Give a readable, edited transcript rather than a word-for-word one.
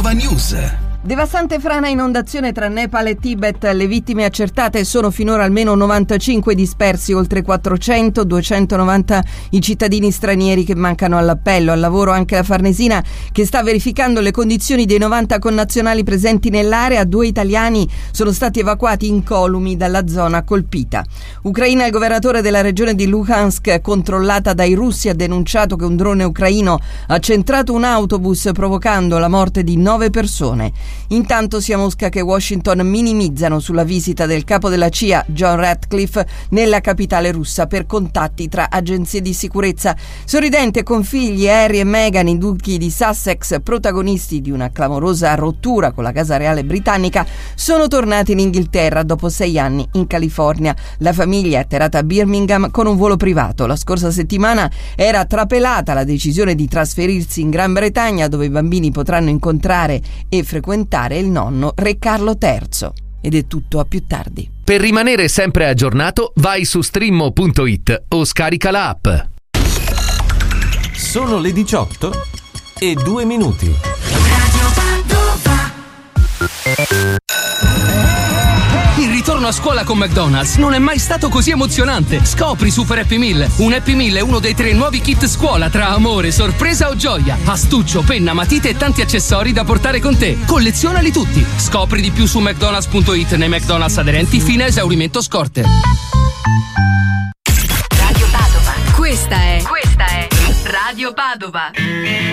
Padova News. Devastante frana e inondazione tra Nepal e Tibet. Le vittime accertate sono finora almeno 95, dispersi oltre 400, 290 i cittadini stranieri che mancano all'appello. Al lavoro anche la Farnesina, che sta verificando le condizioni dei 90 connazionali presenti nell'area. 2 italiani sono stati evacuati incolumi dalla zona colpita. Ucraina, il governatore della regione di Luhansk, controllata dai russi, ha denunciato che un drone ucraino ha centrato un autobus provocando la morte di 9 persone. Intanto sia Mosca che Washington minimizzano sulla visita del capo della CIA, John Ratcliffe, nella capitale russa per contatti tra agenzie di sicurezza. Sorridente con figli, Harry e Meghan, i duchi di Sussex, protagonisti di una clamorosa rottura con la Casa Reale britannica, sono tornati in Inghilterra dopo 6 anni in California. La famiglia è atterrata a Birmingham con un volo privato. La scorsa settimana era trapelata la decisione di trasferirsi in Gran Bretagna, dove i bambini potranno incontrare e frequentare il nonno Re Carlo III. Ed è tutto, a più tardi. Per rimanere sempre aggiornato, vai su streammo.it o scarica la app. Sono le 18:02. Il ritorno a scuola con McDonald's non è mai stato così emozionante. Scopri Super Happy Meal. Un Happy Meal è uno dei 3 nuovi kit scuola tra amore, sorpresa o gioia. Astuccio, penna, matite e tanti accessori da portare con te. Collezionali tutti. Scopri di più su mcdonalds.it nei McDonald's aderenti fino a esaurimento scorte. Radio Padova. Questa è Radio Padova.